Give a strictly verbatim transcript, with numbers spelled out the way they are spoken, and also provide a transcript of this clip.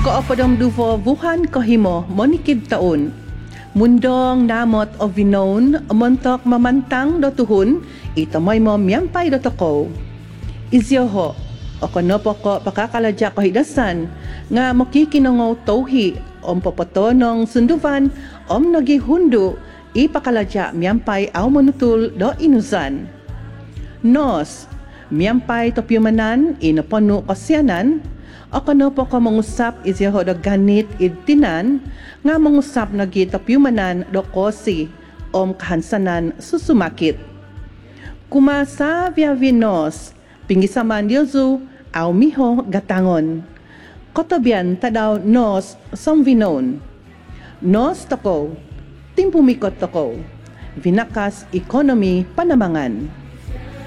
Koopadom duvo vuhan kahimo monikid taon. Mundong namot o vinon montok mamantang do tuhun itamoy mo miyampay do toko. Izyoho o konopo ko pakakaladya ko hidasan nga makikinongaw tauhi om popotonong sunduvan om nagihundu ipakaladya miyampay aw manutul do inusan. Nos, miyampay topyumanan inapono kasyanan o kanopo ko mangusap izyaho do ganit idtinan nga mangusap na gitapyumanan do kosi om kahansanan susumakit. Kumasa via vinos, pingisaman diozu aw miho gatangon. Kotobian tadaw nos som vinon. Nos toko, timpumikot toko, vinakas ekonomi panamangan.